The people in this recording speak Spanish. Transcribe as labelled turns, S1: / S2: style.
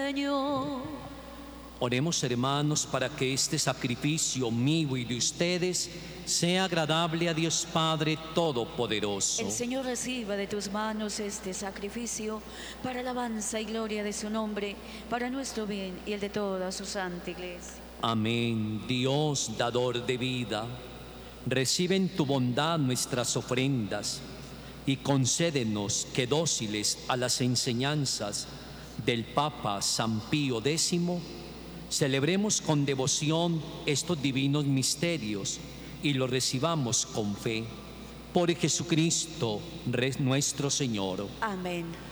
S1: Señor.
S2: Oremos, hermanos, para que este sacrificio mío y de ustedes sea agradable a Dios Padre Todopoderoso.
S1: El Señor reciba de tus manos este sacrificio para alabanza y gloria de su nombre, para nuestro bien y el de toda su santa Iglesia.
S2: Amén. Dios, dador de vida, recibe en tu bondad nuestras ofrendas y concédenos que, dóciles a las enseñanzas del Papa San Pío X, celebremos con devoción estos divinos misterios y los recibamos con fe. Por Jesucristo, nuestro Señor.
S1: Amén.